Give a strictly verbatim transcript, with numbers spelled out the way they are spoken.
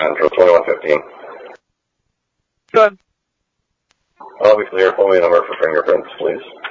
Central, twenty-one fifteen. Good. Obviously, your phone number for fingerprints, please.